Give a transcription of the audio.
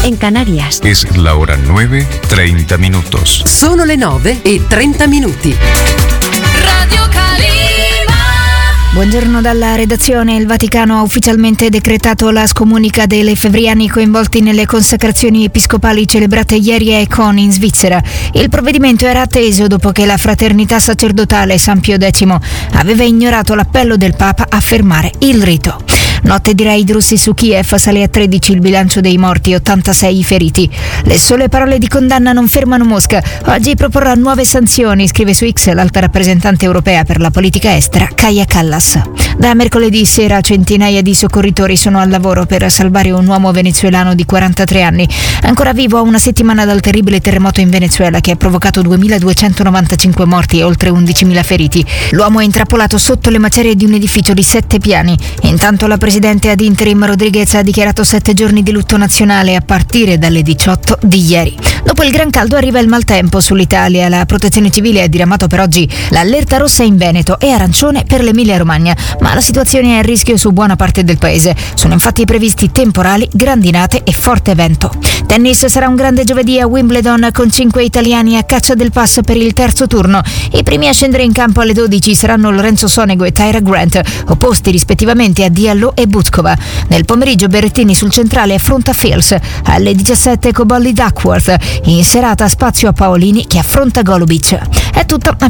en Canarias. Es la hora 9:30 minutos. Sono le 9:30. Radio Calima. Buongiorno dalla redazione. Il Vaticano ha ufficialmente decretato la scomunica dei lefebvriani coinvolti nelle consacrazioni episcopali celebrate ieri a Econ in Svizzera. Il provvedimento era atteso dopo che la fraternità sacerdotale San Pio X aveva ignorato l'appello del Papa a fermare il rito. Notte di raid russi su Kiev, sale a 13 il bilancio dei morti, 86 i feriti. Le sole parole di condanna non fermano Mosca. Oggi proporrà nuove sanzioni, scrive su X l'alta rappresentante europea per la politica estera, Kaja Kallas. Da mercoledì sera centinaia di soccorritori sono al lavoro per salvare un uomo venezuelano di 43 anni, ancora vivo a una settimana dal terribile terremoto in Venezuela che ha provocato 2.295 morti e oltre 11.000 feriti. L'uomo è intrappolato sotto le macerie di un edificio di 7 piani. Intanto la presidente ad interim Rodriguez ha dichiarato 7 giorni di lutto nazionale a partire dalle 18 di ieri. Dopo il gran caldo arriva il maltempo sull'Italia. La protezione civile ha diramato per oggi l'allerta rossa in Veneto e arancione per l'Emilia Romagna, ma la situazione è a rischio su buona parte del paese. Sono infatti previsti temporali, grandinate e forte vento. Tennis: sarà un grande giovedì a Wimbledon con 5 italiani a caccia del pass per il terzo turno. I primi a scendere in campo alle 12 saranno Lorenzo Sonego e Tyra Grant, opposti rispettivamente a Diallo e Buzkova. Nel pomeriggio Berrettini sul centrale affronta Fils. Alle 17 Cobolli Duckworth. In serata spazio a Paolini che affronta Golubic. È tutto, a